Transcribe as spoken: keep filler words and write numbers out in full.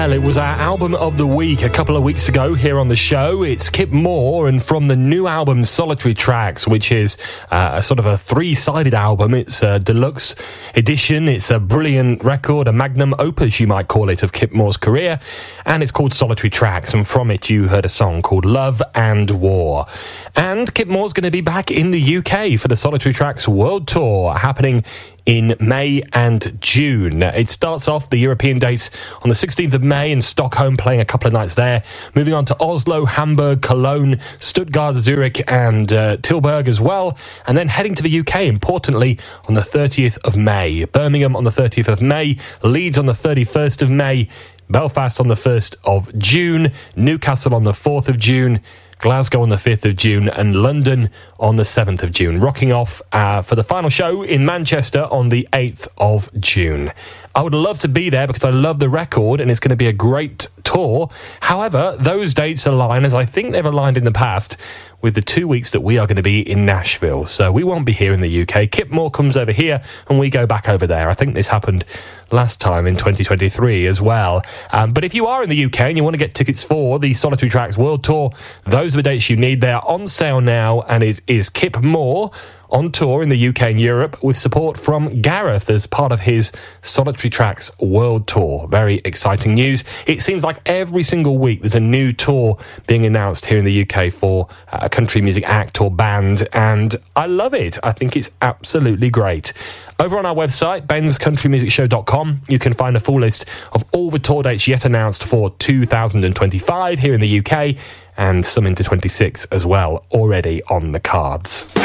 Well, it was our album of the week a couple of weeks ago here on the show. It's Kip Moore, and from the new album Solitary Tracks, which is uh, a sort of a three-sided album. It's a deluxe edition. It's a brilliant record, a magnum opus, you might call it, of Kip Moore's career. And it's called Solitary Tracks, and from it you heard a song called Love and War. And Kip Moore's going to be back in the U K for the Solitary Tracks World Tour, happening in May and June. It starts off the European dates on the sixteenth of May in Stockholm, playing a couple of nights there. Moving on to Oslo, Hamburg, Cologne, Stuttgart, Zurich and uh, Tilburg as well. And then heading to the U K, importantly, on the thirtieth of May. Birmingham on the thirtieth of May, Leeds on the thirty-first of May, Belfast on the first of June, Newcastle on the fourth of June, Glasgow on the fifth of June and London on the seventh of June, rocking off uh, for the final show in Manchester on the eighth of June. I would love to be there because I love the record and it's going to be a great tour. However, those dates align, as I think they've aligned in the past, with the two weeks that we are going to be in Nashville. So we won't be here in the U K. Kip Moore comes over here and we go back over there. I think this happened last time in twenty twenty-three as well. Um, but if you are in the U K and you want to get tickets for the Solitary Tracks World Tour, those are the dates you need. They are on sale now, and it is Kip Moore on tour in the U K and Europe with support from Gareth as part of his Solitary Tracks World Tour. Very exciting news. It seems like every single week there's a new tour being announced here in the U K for a country music act or band, and I love it. I think it's absolutely great. Over on our website, bens country music show dot com, you can find a full list of all the tour dates yet announced for two thousand twenty-five here in the U K, and some into twenty-six as well, already on the cards.